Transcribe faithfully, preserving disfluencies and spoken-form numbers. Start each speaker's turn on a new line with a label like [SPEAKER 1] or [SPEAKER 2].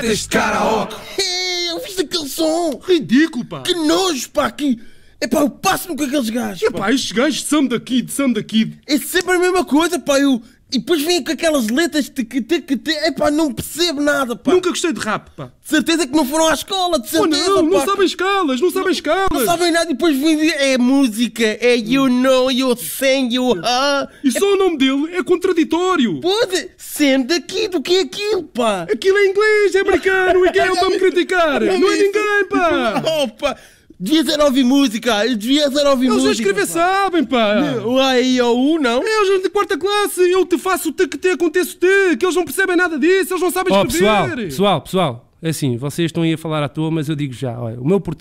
[SPEAKER 1] Este karaoke.
[SPEAKER 2] É, eu fiz aquele som.
[SPEAKER 1] Ridículo, pá.
[SPEAKER 2] Que nojo, pá. Que... Epá, eu passo-me com aqueles gajos.
[SPEAKER 1] Epá, pá, estes gajos são daqui, são daqui.
[SPEAKER 2] É sempre a mesma coisa, pá. Eu... E depois vêm com aquelas letras de que te que te. Epá, não percebo nada, pá.
[SPEAKER 1] Nunca gostei de rap, pá.
[SPEAKER 2] De certeza que não foram à escola, de
[SPEAKER 1] Oh,
[SPEAKER 2] certeza,
[SPEAKER 1] não, não
[SPEAKER 2] pá.
[SPEAKER 1] sabem escalas, não sabem escalas.
[SPEAKER 2] Não sabem nada e depois vêm dizer, é música, é you know, you sing, you ah.
[SPEAKER 1] E só o nome dele é contraditório.
[SPEAKER 2] Pode, sendo daqui do que é aquilo, pá.
[SPEAKER 1] Aquilo é inglês, é americano, e quem é para me criticar? Não é ninguém, pá.
[SPEAKER 2] Oh, pá. Devia ser ouvir música, devia ser ouvir
[SPEAKER 1] Eles
[SPEAKER 2] música.
[SPEAKER 1] a escrever
[SPEAKER 2] pá.
[SPEAKER 1] sabem, pá.
[SPEAKER 2] O A, I, O, U, não?
[SPEAKER 1] É, eles de quarta classe, eu te faço o T que te aconteço te, que eles não percebem nada disso, eles não sabem
[SPEAKER 3] Oh,
[SPEAKER 1] escrever.
[SPEAKER 3] pessoal, pessoal, pessoal, é assim, vocês estão aí a falar à toa, mas eu digo já, olha, o meu português